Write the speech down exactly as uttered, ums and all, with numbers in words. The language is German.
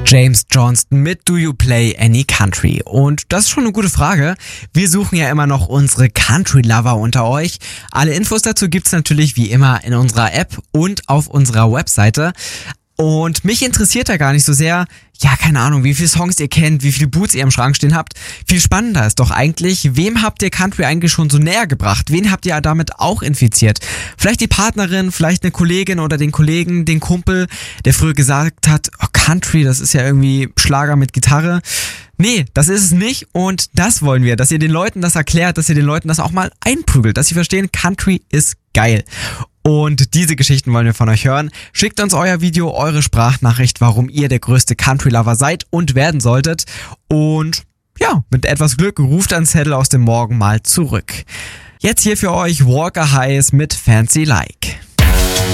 James Johnston mit Do You Play Any Country? Und das ist schon eine gute Frage. Wir suchen ja immer noch unsere Country-Lover unter euch. Alle Infos dazu gibt's natürlich wie immer in unserer App und auf unserer Webseite. Und mich interessiert da gar nicht so sehr, ja, keine Ahnung, wie viele Songs ihr kennt, wie viele Boots ihr im Schrank stehen habt. Viel spannender ist doch eigentlich, wem habt ihr Country eigentlich schon so näher gebracht? Wen habt ihr damit auch infiziert? Vielleicht die Partnerin, vielleicht eine Kollegin oder den Kollegen, den Kumpel, der früher gesagt hat, oh, Country, das ist ja irgendwie Schlager mit Gitarre. Nee, das ist es nicht und das wollen wir, dass ihr den Leuten das erklärt, dass ihr den Leuten das auch mal einprügelt, dass sie verstehen, Country ist geil. Und diese Geschichten wollen wir von euch hören. Schickt uns euer Video, eure Sprachnachricht, warum ihr der größte Country-Lover seid und werden solltet. Und ja, mit etwas Glück ruft ein Zettel aus dem Morgen mal zurück. Jetzt hier für euch Walker Hayes mit Fancy Like.